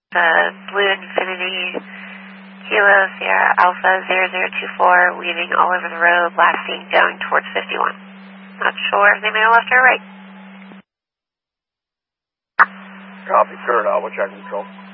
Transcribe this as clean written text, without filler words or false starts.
Blue Infinity, Kilo Sierra Alpha 0024, weaving all over the road, last seen going towards 51. Not sure if they made a left or a right. Copy, Kurt, I'll check control.